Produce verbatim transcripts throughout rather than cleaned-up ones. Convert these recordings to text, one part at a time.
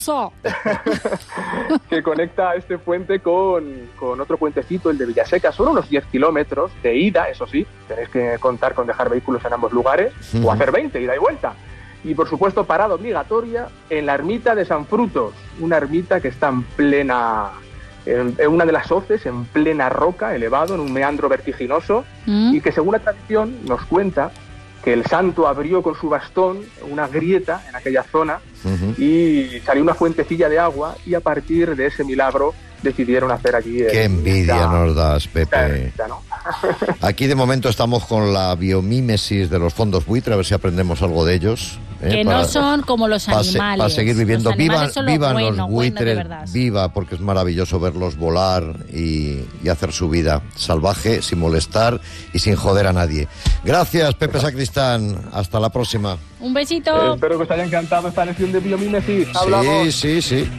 que conecta este puente con, con otro puentecito, el de Villaseca. Son unos diez kilómetros de ida, eso sí, tenéis que contar con dejar vehículos en ambos lugares, uh-huh. o hacer veinte, ida y vuelta. Y por supuesto parada obligatoria en la ermita de San Frutos, una ermita que está en plena, en, en una de las hoces, en plena roca, elevado, en un meandro vertiginoso, uh-huh. y que según la tradición nos cuenta que el santo abrió con su bastón una grieta en aquella zona, uh-huh. y salió una fuentecilla de agua, y a partir de ese milagro decidieron hacer aquí... Qué envidia esta, nos das, Pepe. Esta, ¿no? Aquí de momento estamos con la biomímesis de los fondos buitre, a ver si aprendemos algo de ellos. ¿eh? Que para, no son como los animales. Para se, seguir viviendo. Los vivan son vivan bueno, los buitres, bueno viva, porque es maravilloso verlos volar y, y hacer su vida salvaje, sin molestar y sin joder a nadie. Gracias, Pepe Sacristán. Hasta la próxima. Un besito. Eh, espero que os haya encantado esta lección de biomímesis. Hablamos. Sí, sí, sí.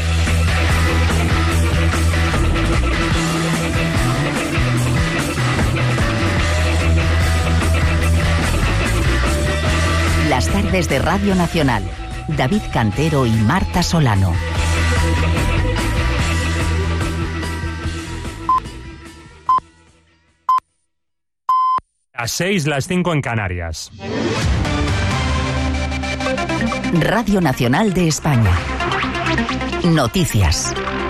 Las tardes de Radio Nacional. David Cantero y Marta Solano. Las seis, las cinco en Canarias. Radio Nacional de España. Noticias.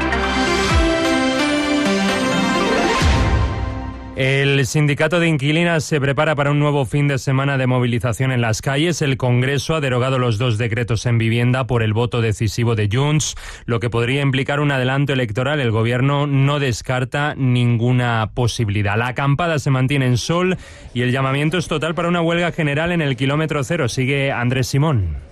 El sindicato de inquilinas se prepara para un nuevo fin de semana de movilización en las calles. El Congreso ha derogado los dos decretos en vivienda por el voto decisivo de Junts, lo que podría implicar un adelanto electoral. El Gobierno no descarta ninguna posibilidad. La acampada se mantiene en Sol y el llamamiento es total para una huelga general en el kilómetro cero. Sigue Andrés Simón.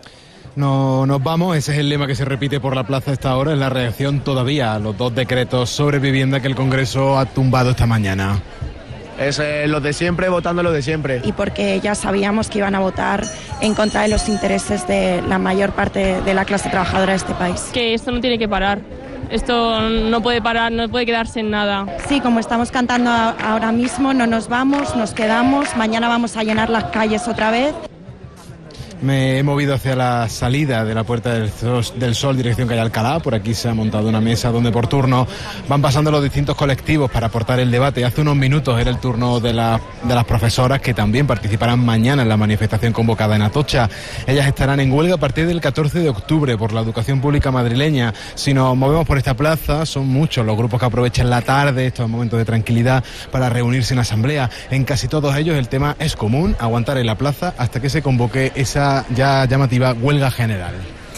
No nos vamos, ese es el lema que se repite por la plaza a esta hora, es la reacción todavía a los dos decretos sobre vivienda que el Congreso ha tumbado esta mañana. Es eh, lo de siempre, votando lo de siempre. Y porque ya sabíamos que iban a votar en contra de los intereses de la mayor parte de la clase trabajadora de este país. Que esto no tiene que parar. Esto no puede parar, no puede quedarse en nada. Sí, como estamos cantando ahora mismo, no nos vamos, nos quedamos. Mañana vamos a llenar las calles otra vez. Me he movido hacia la salida de la Puerta del Sol, del Sol, dirección calle Alcalá. Por aquí se ha montado una mesa donde por turno van pasando los distintos colectivos para aportar el debate. Hace unos minutos era el turno de, la, de las profesoras, que también participarán mañana en la manifestación convocada en Atocha. Ellas estarán en huelga a partir del catorce de octubre por la educación pública madrileña. Si nos movemos por esta plaza, son muchos los grupos que aprovechan la tarde, estos momentos de tranquilidad, para reunirse en asamblea. En casi todos ellos el tema es común: aguantar en la plaza hasta que se convoque esa ya llamativa huelga general.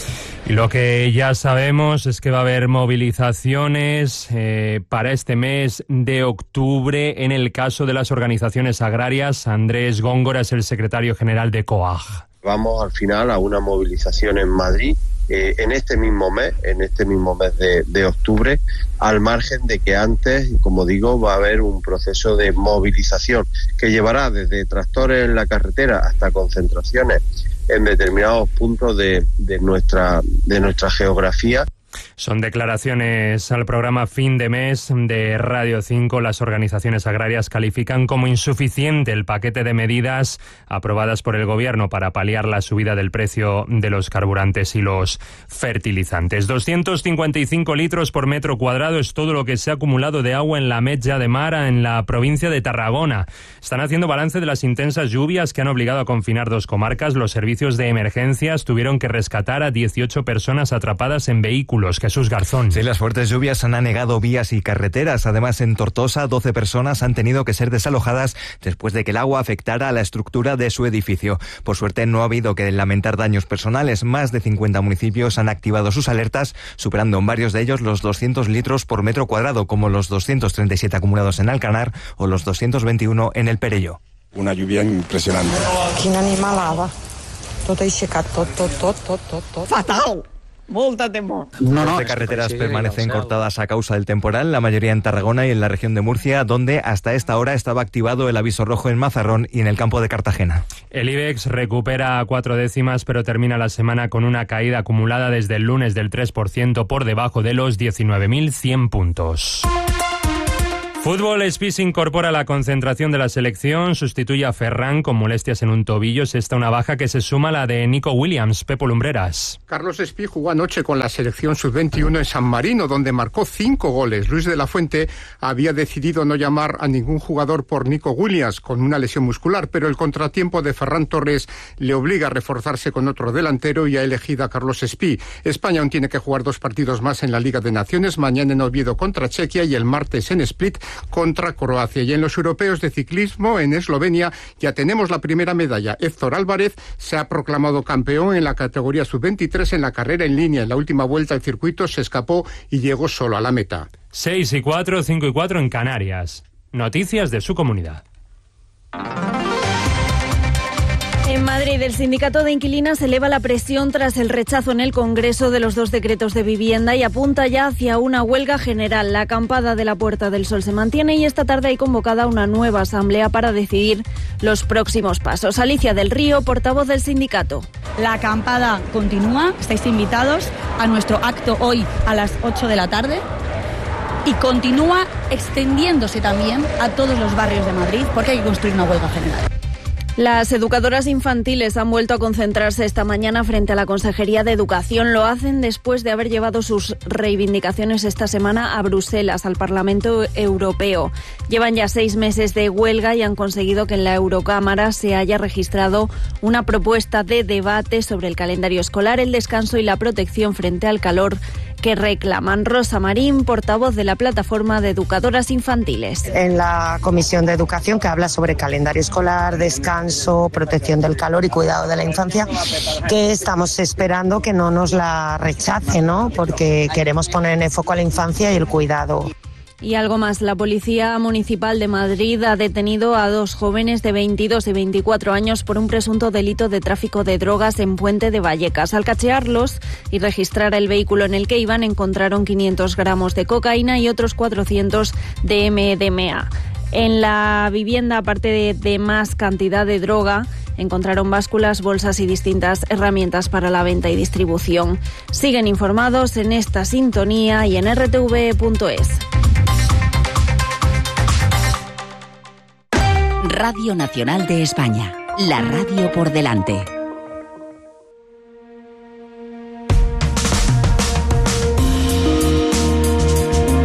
Y lo que ya sabemos es que va a haber movilizaciones eh, para este mes de octubre en el caso de las organizaciones agrarias. Andrés Góngora es el secretario general de COAG. Vamos al final a una movilización en Madrid eh, en este mismo mes, en este mismo mes de, de octubre, al margen de que antes, como digo, va a haber un proceso de movilización que llevará desde tractores en la carretera hasta concentraciones en determinados puntos de, de nuestra de nuestra geografía. Son declaraciones al programa Fin de Mes de Radio cinco. Las organizaciones agrarias califican como insuficiente el paquete de medidas aprobadas por el Gobierno para paliar la subida del precio de los carburantes y los fertilizantes. doscientos cincuenta y cinco litros por metro cuadrado es todo lo que se ha acumulado de agua en la Metja de Mar, en la provincia de Tarragona. Están haciendo balance de las intensas lluvias que han obligado a confinar dos comarcas. Los servicios de emergencias tuvieron que rescatar a dieciocho personas atrapadas en vehículos. Jesús Garzón. Sí, las fuertes lluvias han anegado vías y carreteras. Además, en Tortosa, doce personas han tenido que ser desalojadas después de que el agua afectara a la estructura de su edificio. Por suerte, no ha habido que lamentar daños personales. Más de cincuenta municipios han activado sus alertas, superando en varios de ellos los doscientos litros por metro cuadrado, como los doscientos treinta y siete acumulados en Alcanar o los doscientos veintiuno en El Perelló. Una lluvia impresionante. Quina animalada. Tot aixecat, tot, tot, tot, tot, tot, tot. Fatal! Molta temor. No, no, carreteras permanecen cortadas a causa del temporal, la mayoría en Tarragona y en la región de Murcia, donde hasta esta hora estaba activado el aviso rojo en Mazarrón y en el campo de Cartagena. El IBEX recupera cuatro décimas, pero termina la semana con una caída acumulada desde el lunes del tres por ciento, por debajo de los diecinueve mil cien puntos. Fútbol, Espí se incorpora a la concentración de la selección, sustituye a Ferran con molestias en un tobillo. Es esta una baja que se suma a la de Nico Williams. Pepo Lumbreras. Carlos Espí jugó anoche con la selección sub veintiuno en San Marino, donde marcó cinco goles. Luis de la Fuente había decidido no llamar a ningún jugador por Nico Williams, con una lesión muscular, pero el contratiempo de Ferran Torres le obliga a reforzarse con otro delantero y ha elegido a Carlos Espí. España aún tiene que jugar dos partidos más en la Liga de Naciones, mañana en Oviedo contra Chequia y el martes en Split contra Croacia. Y en los europeos de ciclismo en Eslovenia ya tenemos la primera medalla. Héctor Álvarez se ha proclamado campeón en la categoría sub veintitrés en la carrera en línea. En la última vuelta el circuito se escapó y llegó solo a la meta. seis y cuatro, cinco y cuatro en Canarias. Noticias de su comunidad. En Madrid, el sindicato de inquilinas eleva la presión tras el rechazo en el Congreso de los dos decretos de vivienda y apunta ya hacia una huelga general. La acampada de la Puerta del Sol se mantiene y esta tarde hay convocada una nueva asamblea para decidir los próximos pasos. Alicia del Río, portavoz del sindicato. La acampada continúa, estáis invitados a nuestro acto hoy a las ocho de la tarde. Y continúa extendiéndose también a todos los barrios de Madrid porque hay que construir una huelga general. Las educadoras infantiles han vuelto a concentrarse esta mañana frente a la Consejería de Educación. Lo hacen después de haber llevado sus reivindicaciones esta semana a Bruselas, al Parlamento Europeo. Llevan ya seis meses de huelga y han conseguido que en la Eurocámara se haya registrado una propuesta de debate sobre el calendario escolar, el descanso y la protección frente al calor que reclaman. Rosa Marín, portavoz de la Plataforma de Educadoras Infantiles. En la Comisión de Educación, que habla sobre calendario escolar, descanso, protección del calor y cuidado de la infancia, que estamos esperando que no nos la rechace, ¿no? Porque queremos poner en el foco a la infancia y el cuidado. Y algo más, la Policía Municipal de Madrid ha detenido a dos jóvenes de veintidós y veinticuatro años por un presunto delito de tráfico de drogas en Puente de Vallecas. Al cachearlos y registrar el vehículo en el que iban, encontraron quinientos gramos de cocaína y otros cuatrocientos de M D M A. En la vivienda, aparte de, de más cantidad de droga, encontraron básculas, bolsas y distintas herramientas para la venta y distribución. Siguen informados en esta sintonía y en r t v punto es. Radio Nacional de España, la radio por delante.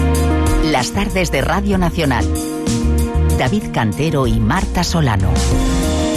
Las tardes de Radio Nacional. David Cantero y Marta Solano.